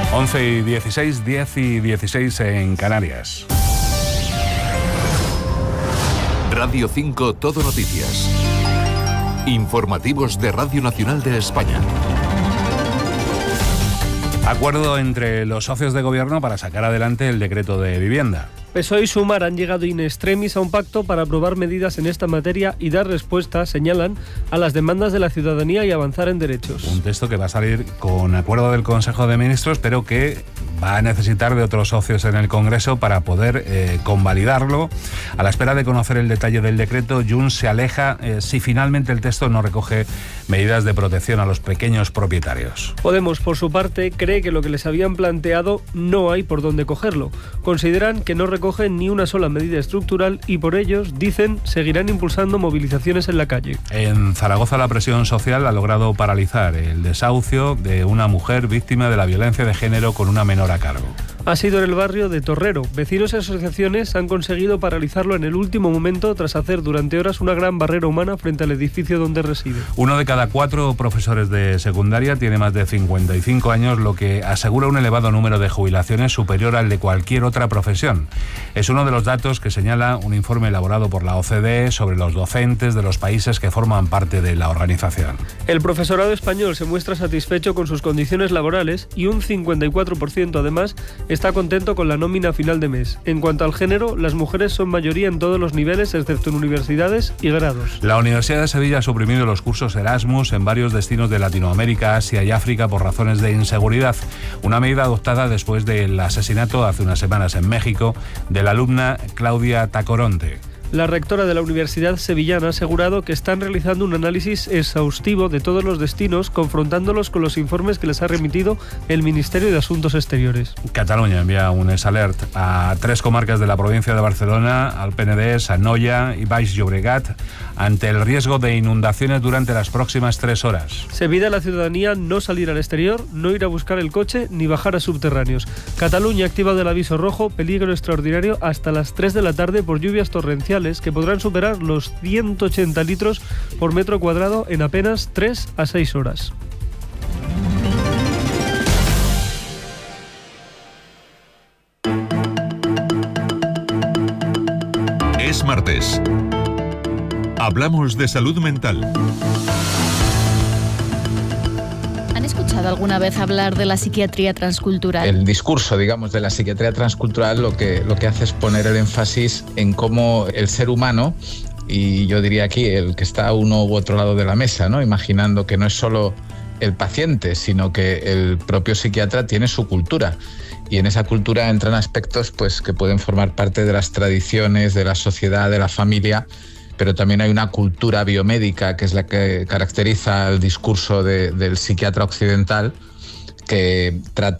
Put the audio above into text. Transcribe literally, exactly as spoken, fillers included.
once y dieciséis, diez y dieciséis en Canarias. Radio cinco Todo Noticias. Informativos de Radio Nacional de España. Acuerdo entre los socios de gobierno para sacar adelante el decreto de vivienda. P S O E y Sumar han llegado in extremis a un pacto para aprobar medidas en esta materia y dar respuesta, señalan, a las demandas de la ciudadanía y avanzar en derechos. Un texto que va a salir con acuerdo del Consejo de Ministros, pero que va a necesitar de otros socios en el Congreso para poder eh, convalidarlo. A la espera de conocer el detalle del decreto, Junts se aleja eh, si finalmente el texto no recoge medidas de protección a los pequeños propietarios. Podemos, por su parte, cree que lo que les habían planteado no hay por dónde cogerlo. Consideran que no recogen ni una sola medida estructural y por ellos, dicen, seguirán impulsando movilizaciones en la calle. En Zaragoza la presión social ha logrado paralizar el desahucio de una mujer víctima de la violencia de género con una menor a cargo. Ha sido en el barrio de Torrero. Vecinos y asociaciones han conseguido paralizarlo en el último momento tras hacer durante horas una gran barrera humana frente al edificio donde reside. Uno de cada cuatro profesores de secundaria tiene más de cincuenta y cinco años, lo que asegura un elevado número de jubilaciones superior al de cualquier otra profesión. Es uno de los datos que señala un informe elaborado por la O C D E sobre los docentes de los países que forman parte de la organización. El profesorado español se muestra satisfecho con sus condiciones laborales y un cincuenta y cuatro por ciento además está contento con la nómina a final de mes. En cuanto al género, las mujeres son mayoría en todos los niveles, excepto en universidades y grados. La Universidad de Sevilla ha suprimido los cursos Erasmus en varios destinos de Latinoamérica, Asia y África por razones de inseguridad. Una medida adoptada después del asesinato hace unas semanas en México de la alumna Claudia Tacoronte. La rectora de la Universidad Sevillana ha asegurado que están realizando un análisis exhaustivo de todos los destinos, confrontándolos con los informes que les ha remitido el Ministerio de Asuntos Exteriores. Cataluña envía un S-Alert a tres comarcas de la provincia de Barcelona, al Penedès, a Noia y Baix Llobregat, ante el riesgo de inundaciones durante las próximas tres horas. Se pide a la ciudadanía no salir al exterior, no ir a buscar el coche ni bajar a subterráneos. Cataluña ha activado el aviso rojo, peligro extraordinario, hasta las tres de la tarde por lluvias torrenciales que podrán superar los ciento ochenta litros por metro cuadrado en apenas tres a seis horas. Es martes. Hablamos de salud mental. ¿Han escuchado alguna vez hablar de la psiquiatría transcultural? El discurso, digamos, de la psiquiatría transcultural lo que, lo que hace es poner el énfasis en cómo el ser humano, y yo diría aquí el que está a uno u otro lado de la mesa, ¿no? Imaginando que no es solo el paciente, sino que el propio psiquiatra tiene su cultura. Y en esa cultura entran aspectos pues, que pueden formar parte de las tradiciones, de la sociedad, de la familia, pero también hay una cultura biomédica que es la que caracteriza el discurso de, del psiquiatra occidental, que trata